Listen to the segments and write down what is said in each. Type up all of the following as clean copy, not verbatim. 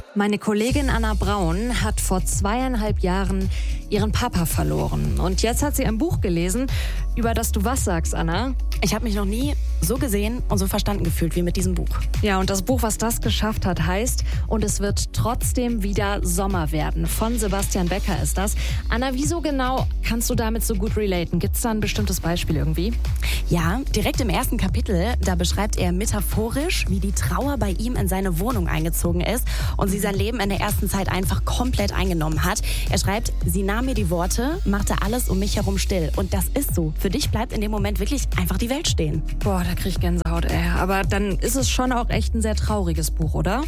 Meine Kollegin Anna Braun hat vor 2,5 Jahren ihren Papa verloren. Und jetzt hat sie ein Buch gelesen, über das du was sagst, Anna? Ich habe mich noch nie so gesehen und so verstanden gefühlt wie mit diesem Buch. Ja, und das Buch, was das geschafft hat, heißt "Und es wird trotzdem wieder Sommer werden". Von Sebastian Becker ist das. Anna, wieso genau kannst du damit so gut relaten? Gibt es da ein bestimmtes Beispiel irgendwie? Ja, direkt im ersten Kapitel, da beschreibt er metaphorisch, wie die Trauer bei ihm in seine Wohnung eingezogen ist und sie sein Leben in der ersten Zeit einfach komplett eingenommen hat. Er schreibt, sie nahm mir die Worte, machte alles um mich herum still. Und das ist so. Für dich bleibt in dem Moment wirklich einfach die Welt stehen. Boah, da krieg ich Gänsehaut, ey. Aber dann ist es schon auch echt ein sehr trauriges Buch, oder?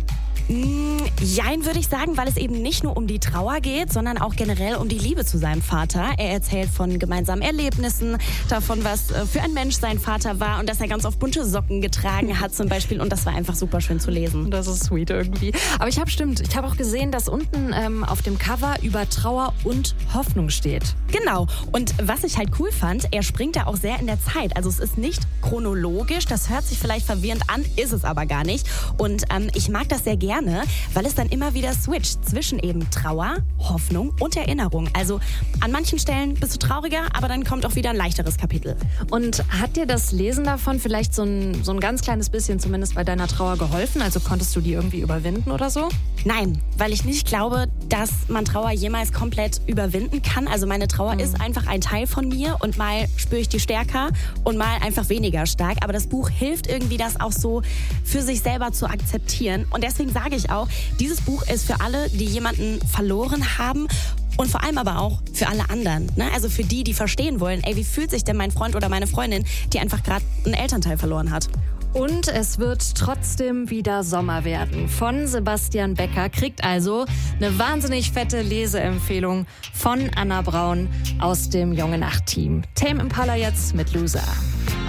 Jein, würde ich sagen, weil es eben nicht nur um die Trauer geht, sondern auch generell um die Liebe zu seinem Vater. Er erzählt von gemeinsamen Erlebnissen, davon, was für ein Mensch sein Vater war und dass er ganz oft bunte Socken getragen hat zum Beispiel. Und das war einfach super schön zu lesen. Das ist sweet irgendwie. Aber ich habe auch gesehen, dass unten auf dem Cover über Trauer und Hoffnung steht. Genau. Und was ich halt cool fand, er springt da auch sehr in der Zeit. Also es ist nicht chronologisch, das hört sich vielleicht verwirrend an, ist es aber gar nicht. Und ich mag das sehr gerne, weil es dann immer wieder switcht zwischen eben Trauer, Hoffnung und Erinnerung. Also an manchen Stellen bist du trauriger, aber dann kommt auch wieder ein leichteres Kapitel. Und hat dir das Lesen davon vielleicht so ein ganz kleines bisschen zumindest bei deiner Trauer geholfen? Also konntest du die irgendwie überwinden oder so? Nein, weil ich nicht glaube, dass man Trauer jemals komplett überwinden kann. Also meine Trauer ist einfach ein Teil von mir und mal spüre ich die stärker und mal einfach weniger stark. Aber das Buch hilft irgendwie, das auch so für sich selber zu akzeptieren. Und deswegen sage ich auch, dieses Buch ist für alle, die jemanden verloren haben und vor allem aber auch für alle anderen. Ne? Also für die, die verstehen wollen, ey, wie fühlt sich denn mein Freund oder meine Freundin, die einfach gerade einen Elternteil verloren hat. Und es wird trotzdem wieder Sommer werden. Von Sebastian Becker kriegt also eine wahnsinnig fette Leseempfehlung von Anna Braun aus dem Junge Nacht Team. Tame Impala jetzt mit Loser.